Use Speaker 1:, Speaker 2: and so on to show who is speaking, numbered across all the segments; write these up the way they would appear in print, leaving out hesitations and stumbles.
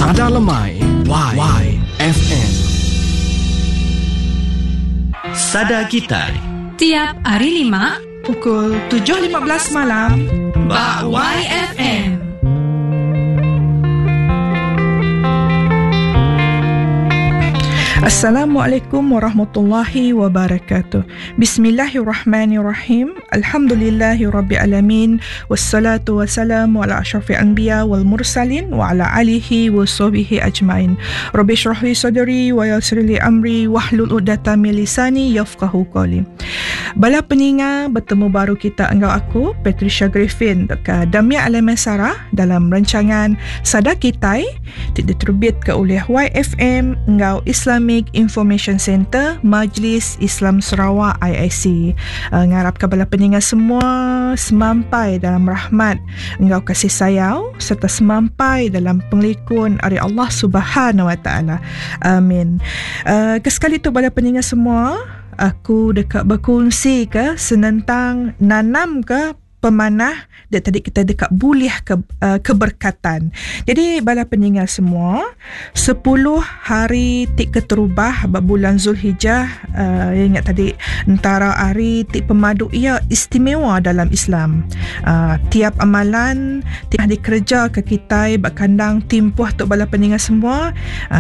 Speaker 1: Sadar Lemai YFM.
Speaker 2: Sadar Gitai
Speaker 3: tiap hari 5
Speaker 4: pukul 7.15 malam
Speaker 3: Bak YFM.
Speaker 4: Assalamualaikum warahmatullahi wabarakatuh. Bismillahirrahmanirrahim. Alhamdulillahirrabbilalamin. Wassalatu wassalamu ala asyrafil anbiya wal mursalin wa ala alihi wa sahbihi ajmain. Rabbi shrah li sadri wa yassir li amri wahlul 'uqdatam min lisani yafqahu qawli. Bala pendengar, bertemu baru kita engkau aku Patricia Griffin dekat Damia Alamasara dalam rancangan Sadar Gitai diterbitkan oleh YFM engkau Islamic Information Center Majlis Islam Sarawak IIC. Ngarapkan bala pendengar semua semampai dalam rahmat engkau kasih sayang serta semampai dalam penglikuan dari Allah Subhanahu Wa Taala. Amin. Kesekali tu bala pendengar semua, aku dekat berkongsi ke senentang nanam ke pemanah dan tadi kita dekat buliah keberkatan. Jadi bala pendengar semua, 10 hari tik keterubah bulan Zulhijjah, ingat tadi antara hari tik pemadu ia istimewa dalam Islam. Tiap amalan tik dikerja ke kita bakandang timpuh tok bala pendengar semua,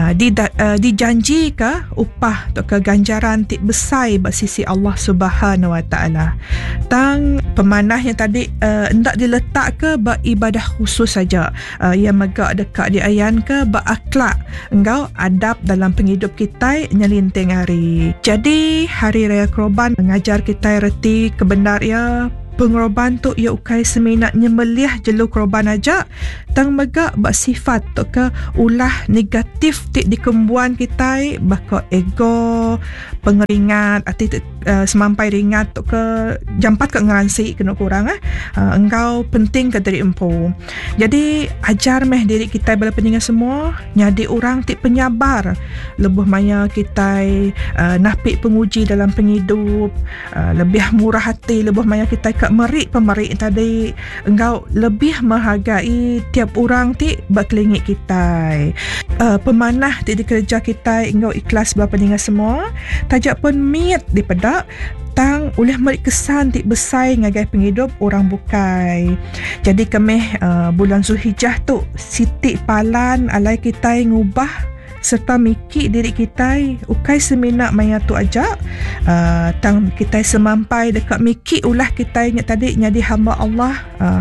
Speaker 4: dijanji ke upah tok ke ganjaran tik besar sisi Allah Subhanahu Wa Taala. Tang pemanah yang tadi hendak diletak ke beribadah khusus saja, yang megak dekat di ayan ke berakhlak engkau adab dalam penghidup kita nyelinting hari. Jadi hari raya Korban mengajar kita reti kebenar ya pengroban tu ia ukai seminat nyembelih jelu korban aja tang megak bersifat tu ke ulah negatif tik dikembuan kita baka ego pengeringat ati semampai ringat tu ke jampat ke ngeransi kena kurang engkau penting ke dari empu. Jadi ajar meh diri kita bala pendengar semua nyadi orang tik penyabar lebih maya kita napik penguji dalam penghidup, lebih murah hati, lebih maya kita ke merik tadi engkau lebih menghargai tiap orang ti berkelingit kita. Pemanah ti dikerja kita engkau ikhlas bala pendengar semua tajak pun miat dipedak tang oleh merik kesan ti besar ngagai penghidup orang bukai. Jadi kemeh bulan Zulhijjah tu siti palan alai kita ngubah serta mikir diri kita ukai seminak maya tu aja, tang kita semampai dekat mikir ulah kita ingat tadi nyadi hamba Allah,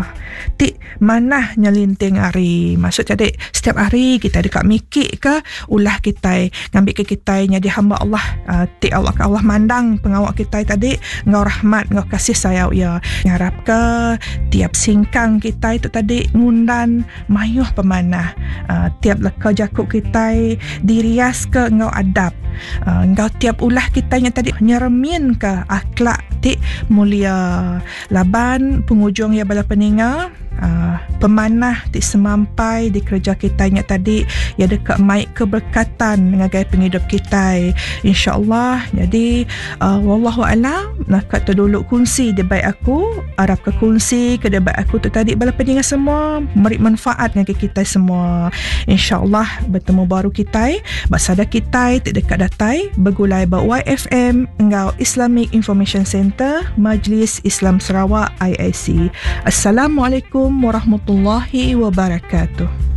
Speaker 4: tik manah nyelinting hari. Maksud tadi setiap hari kita dekat mikir ke ulah kita ngambil ke kita nyadi hamba Allah, tik Allah mandang pengawak kita tadi ngau rahmat ngau kasih sayang ya. Ngarap ke tiap singkang kita itu tadi ngundan mayuh pemanah, tiap leka jakuk kita dirias ke ngau adab, ngau tiap ulah kita yang tadi nyeremin ke akhlak tik mulia. Laban penghujung ya bala pendengar, pemanah di semampai di kerja kita ingat tadi ya dekat maik keberkatan ngagai penghidup kita insya-Allah. Jadi wallahu alam nak kata dulu kongsi di baik aku harap ke kongsi ke baik aku tu tadi bala pendengar semua merik manfaat ngagai kita semua insya-Allah. Bertemu baru kita basada kita dekat datai bergulai ba YFM engkau Islamic Information Center Majlis Islam Sarawak IIC. Assalamualaikum warahmatullahi wabarakatuh.